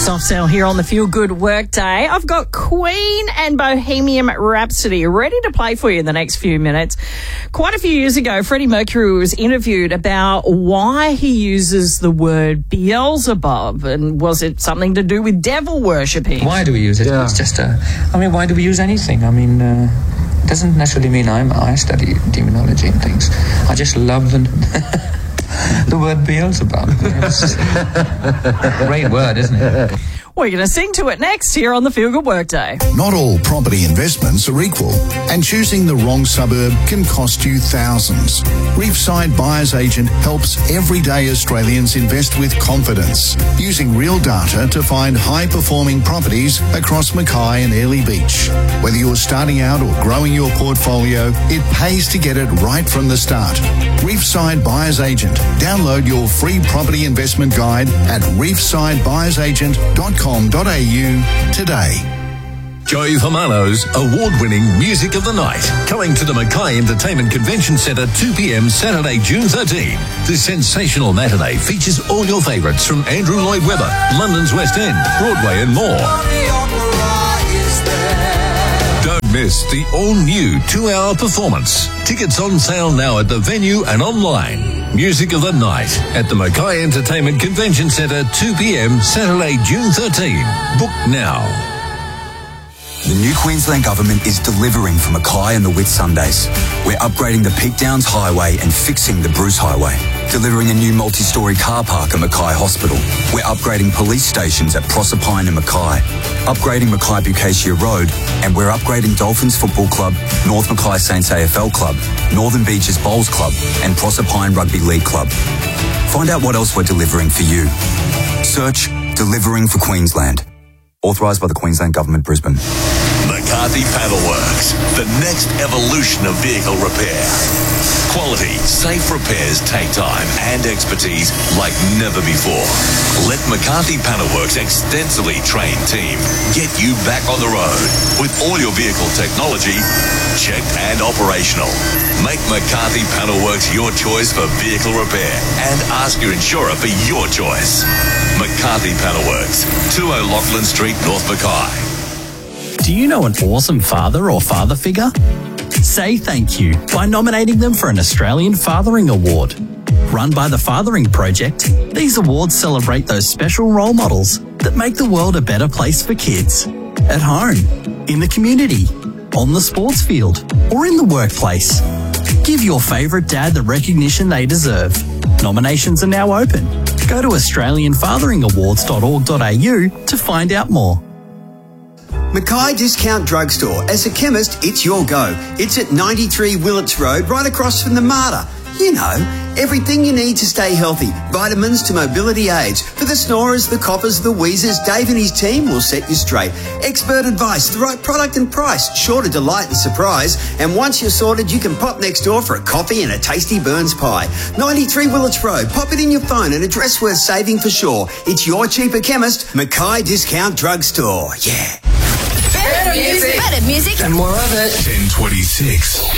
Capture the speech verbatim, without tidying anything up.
Soft Cell here on the Feel Good Workday. I've got Queen and Bohemian Rhapsody ready to play for you in the next few minutes. Quite a few years ago, Freddie Mercury was interviewed about why he uses the word Beelzebub, and was it something to do with devil worshipping? Why do we use it? Yeah. It's just a... I mean, why do we use anything? I mean, uh, it doesn't necessarily mean I'm, I study demonology and things. I just love the... The word Beelzebub. It's a great word, isn't it? We're going to sing to it next here on the Feel Good Workday. Not all property investments are equal, and choosing the wrong suburb can cost you thousands. Reefside Buyers Agent helps everyday Australians invest with confidence, using real data to find high-performing properties across Mackay and Airlie Beach. Whether you're starting out or growing your portfolio, it pays to get it right from the start. Reefside Buyers Agent. Download your free property investment guide at reefside buyers agent dot com dot a u today. Joey Famano's award-winning Music of the Night, coming to the Mackay Entertainment Convention Centre two p.m. Saturday, June thirteenth. This sensational matinee features all your favourites from Andrew Lloyd Webber, London's West End, Broadway and more. Don't miss the all-new two-hour performance. Tickets on sale now at the venue and online. Music of the Night at the Mackay Entertainment Convention Centre two p.m. Saturday, June thirteenth. Book now. The new Queensland Government is delivering for Mackay and the Whitsundays. We're upgrading the Peak Downs Highway and fixing the Bruce Highway. Delivering a new multi-storey car park at Mackay Hospital. We're upgrading police stations at Proserpine and Mackay. Upgrading Mackay Bucacia Road. And we're upgrading Dolphins Football Club, North Mackay Saints A F L Club, Northern Beaches Bowls Club and Proserpine Rugby League Club. Find out what else we're delivering for you. Search Delivering for Queensland. Authorised by the Queensland Government, Brisbane. McCarthy Panelworks, the next evolution of vehicle repair. Quality, safe repairs take time and expertise like never before. Let McCarthy Panelworks' extensively trained team get you back on the road with all your vehicle technology checked and operational. Make McCarthy Panelworks your choice for vehicle repair and ask your insurer for your choice. McCarthy Panelworks, two O'Loughlin Street, North Mackay. Do you know an awesome father or father figure? Say thank you by nominating them for an Australian Fathering Award. Run by the Fathering Project, these awards celebrate those special role models that make the world a better place for kids. At home, in the community, on the sports field, or in the workplace. Give your favourite dad the recognition they deserve. Nominations are now open. Go to australian fathering awards dot org dot a u to find out more. Mackay Discount Drugstore. As a chemist, it's your go. It's at ninety-three Willits Road, right across from the MARTA. You know, everything you need to stay healthy. Vitamins to mobility aids. For the snorers, the coughers, the wheezers, Dave and his team will set you straight. Expert advice, the right product and price, sure to delight and surprise. And once you're sorted, you can pop next door for a coffee and a tasty Burns pie. ninety-three Willits Road. Pop it in your phone, an address worth saving for sure. It's your cheaper chemist, Mackay Discount Drugstore. Yeah. Better music. Better music. And more of it. ten twenty-six.